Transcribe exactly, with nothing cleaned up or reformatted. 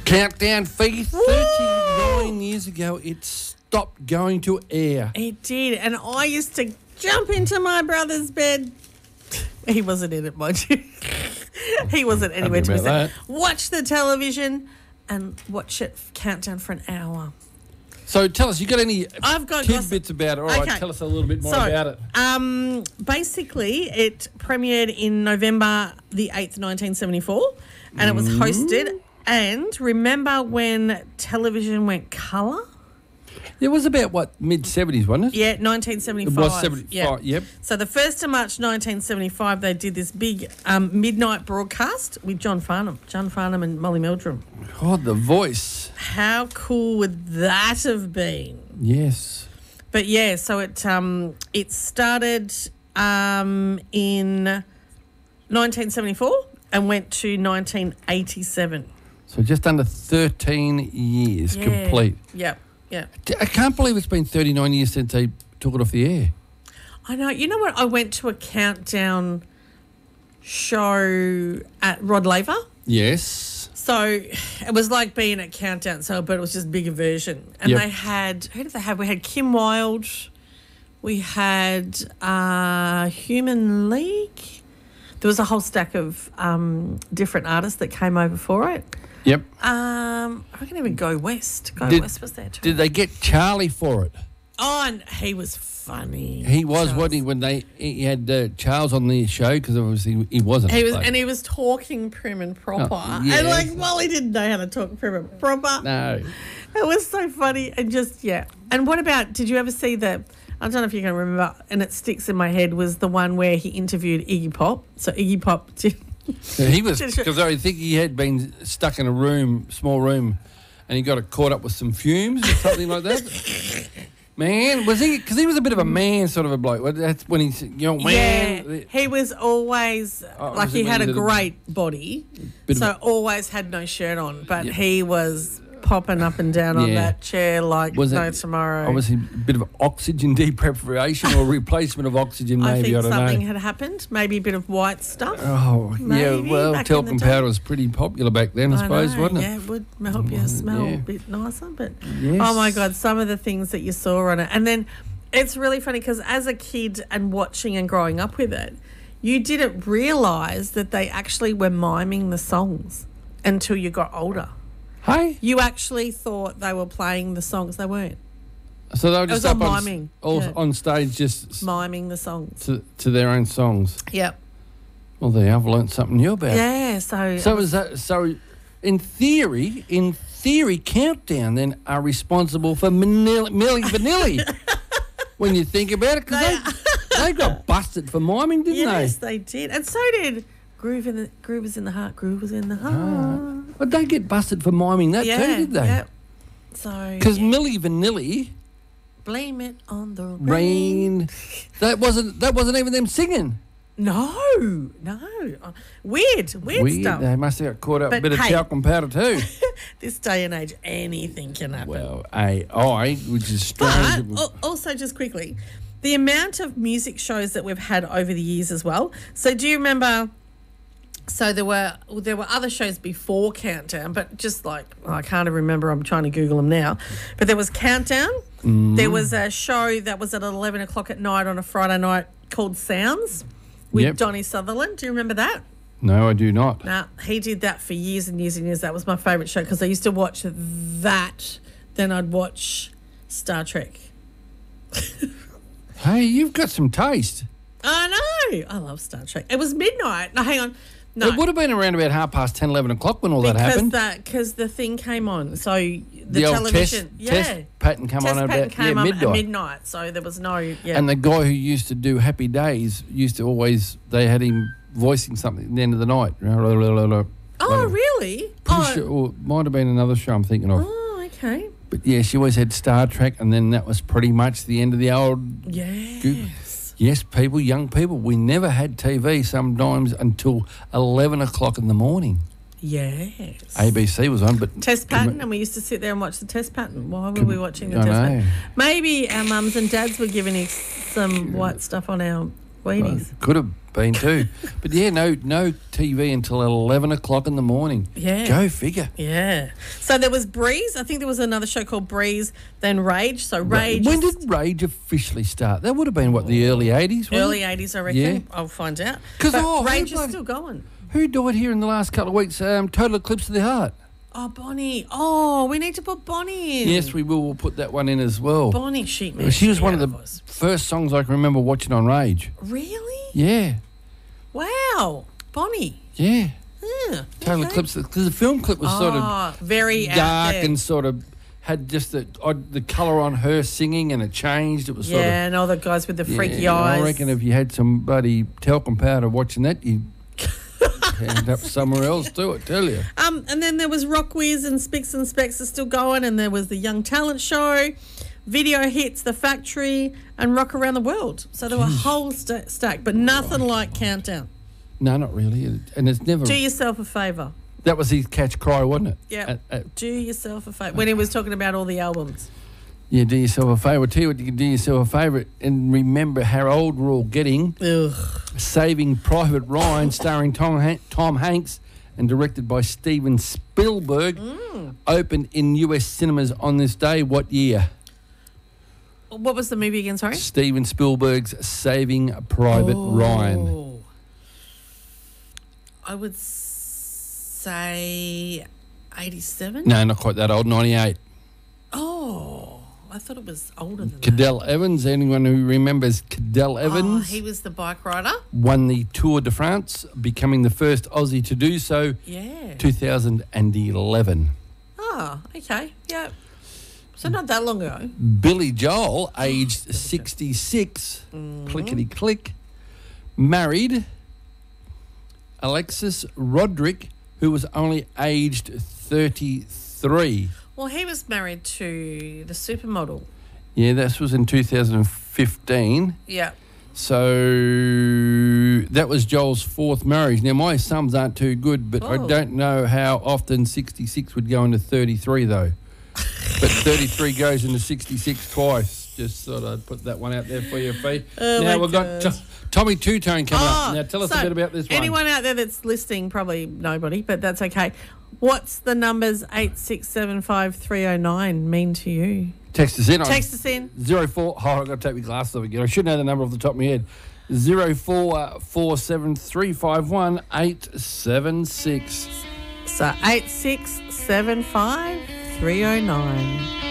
Countdown Fee, thirty-nine years ago, it stopped going to air. It did, and I used to jump into my brother's bed. He wasn't in it, mind you. He wasn't anywhere to be about seen. Watch the television and watch it countdown for an hour. So tell us, you got any I've got tidbits about it? All right, Okay. tell us a little bit more So, about it. Um, basically, it premiered in November the eighth, nineteen seventy-four, and it was hosted. And remember when television went colour? It was about, what, mid-seventies, wasn't it? Yeah, nineteen seventy-five. It was seventy-five, Yeah. yep. So the first of March nineteen seventy-five, they did this big um, midnight broadcast with John Farnham, John Farnham and Molly Meldrum. God, the voice. How cool would that have been? Yes. But yeah, so it um, it started um, in nineteen seventy-four and went to nineteen eighty-seven. So just under thirteen years Yeah. complete. Yep, yep. I can't believe it's been thirty-nine years since they took it off the air. I know. You know what? I went to a countdown show at Rod Laver. Yes. So it was like being at Countdown, so but it was just bigger version. And Yep. they had, who did they have? We had Kim Wilde. We had uh, Human League. There was a whole stack of um, different artists that came over for it. Yep. Um, I can even Go West. Go Did- West was there too. Did they get Charlie for it? Oh, and he was funny. He was, Charles. wasn't he, when they he had uh, Charles on the show, because obviously he wasn't. He was, but- and he was talking prim and proper. Oh, yes. And like, Molly didn't know how to talk prim and proper. No. It was so funny and just, yeah. And what about, did you ever see the, I don't know if you can remember, and it sticks in my head, was the one where he interviewed Iggy Pop. So Iggy Pop did. Yeah, he was, because I think he had been stuck in a room, small room, and he got caught up with some fumes or something like that. Man, was he, because he was a bit of a man sort of a bloke. Well, that's when he's, you know, man. Yeah, he was always, Oh, like was he it when had he a did a great body, bit so of always had no shirt on, but Yeah. he was popping up and down on Yeah. that chair like Was no it tomorrow. Obviously, a bit of oxygen deprivation or replacement of oxygen, I maybe. think I, don't something know. had happened, maybe a bit of white stuff. Oh, Maybe yeah. Well, back in the talcum day. powder was pretty popular back then, I, suppose, know, wasn't it? Yeah, it would help you smell yeah. a bit nicer. But Yes. oh my God, some of the things that you saw on it. And then it's really funny because as a kid and watching and growing up with it, you didn't realise that they actually were miming the songs until you got older. Hey? You actually thought they were playing the songs. They weren't. So they were was just all up on, miming, all yeah. on stage just s- Miming the songs. to, to their own songs. Yep. Well, there, I've learnt something new about it. Yeah, so... So is that so? In theory, in theory, Countdown then are responsible for Manili, Milli Vanilli. When you think about it, because they, they got busted for miming, didn't yes, they? they did. And so did Groove in the Groove is in the Heart, Groove was in the Heart. But they get busted for miming that yeah, too, did they? yeah. So... Because yeah. Milli Vanilli, Blame it on the rain. Rain, that wasn't that wasn't even them singing. No, no. Uh, Weird, weird, Weird. stuff. They must have got caught up But a bit of hey. talcum powder too. This day and age, anything can happen. Well, A I, which is but strange. al- also, just quickly, the amount of music shows that we've had over the years as well. So, do you remember? So there were there were other shows before Countdown, but just like oh, I can't even remember. I'm trying to Google them now. But there was Countdown. Mm. There was a show that was at eleven o'clock at night on a Friday night called Sounds with Yep. Donny Sutherland. Do you remember that? No, I do not. Nah, he did that for years and years and years. That was my favourite show because I used to watch that. Then I'd watch Star Trek. Hey, you've got some taste. I know. I love Star Trek. It was midnight. No, hang on. No. It would have been around about half past ten, eleven o'clock when all that because happened. that because the thing came on. So the, The old television, test, yeah, test pattern come test on pattern about came yeah, on midnight. at midnight. So there was no yeah. And the guy who used to do Happy Days used to always, they had him voicing something at the end of the night. oh really? Pretty Oh, sure, or it might have been another show I'm thinking of. oh okay. But yeah, she always had Star Trek, and then that was pretty much the end of the old. Yes. Yes, people, young people, we never had T V sometimes until eleven o'clock in the morning. Yes. A B C was on, but Test pattern, and we used to sit there and watch the test pattern. Why were Com- we watching the I test know. pattern? Maybe our mums and dads were giving us some white stuff on our Sweeties. Could have been too. But yeah, no no T V until eleven o'clock in the morning. Yeah. Go figure. Yeah. So there was Breeze. I think there was another show called Breeze, then Rage. So Rage. When is did Rage officially start? That would have been, what, the early eighties? early eighties, I reckon. Yeah. I'll find out. 'Cause, But oh, who Rage is bloody- still going. Who died here in the last couple of weeks? Um, Total Eclipse of the Heart. Oh, Bonnie. Oh, we need to put Bonnie in. Yes, we will. We'll put that one in as well. Bonnie Sheepman. She was one of the voice. first songs I can remember watching on Rage. Really? Yeah. Wow. Bonnie. Yeah. Yeah. Total okay. Eclipse. Because the film clip was sort of Oh, very out dark there. and sort of had just the odd, the colour on her singing, and it changed. It was sort of. Yeah, and all the guys with the freaky Yeah, eyes. I reckon if you had somebody talcum powder watching that, you'd end up somewhere else too, I tell you. Um, and then there was Rock Whiz and Spicks and Specks are still going, and there was the Young Talent Show, Video Hits, The Factory, and Rock Around the World. So there were a whole sta- stack, but nothing like Countdown. No, not really. And it's never. Do yourself a favour. That was his catch cry, wasn't it? Yeah. At- at- Do yourself a favour. When he was talking about all the albums. yeah, do yourself a favour. Tell you what, you can do yourself a favour and remember how old we're all getting. Ugh. Saving Private Ryan, starring Tom, Han- Tom Hanks and directed by Steven Spielberg, Mm. opened in U S cinemas on this day. What year? What was the movie again, sorry? Steven Spielberg's Saving Private Ryan. Oh. I would say eighty-seven. No, not quite that old, ninety-eight. Oh, I thought it was older than that. Cadell Evans, anyone who remembers Cadell Oh, Evans, he was the bike rider. won the Tour de France, becoming the first Aussie to do so, Yeah. two thousand eleven. Oh, okay. Yeah. So not that long ago. Billy Joel, aged sixty-six, Mm-hmm. clickety click, married Alexis Roderick, who was only aged thirty-three. Well, he was married to the supermodel. Yeah, this was in two thousand fifteen. Yeah. So that was Joel's fourth marriage. Now, my sums aren't too good, but I Oh. don't know how often sixty-six would go into thirty-three, though. But thirty-three goes into sixty-six twice. Just thought I'd put that one out there for you, Fee. Oh, now, my we've got gosh. T- Tommy Two-Tone coming Oh, up. Now, tell us so a bit about this one. Anyone out there that's listening, probably nobody, but that's okay. What's the numbers eight six seven five three oh nine mean to you? Text us in on Text us in. zero four. Oh, I've got to take my glasses off again. I should know the number off the top of my head. Zero four four seven three five one eight seven six. So eight six seven five three oh nine.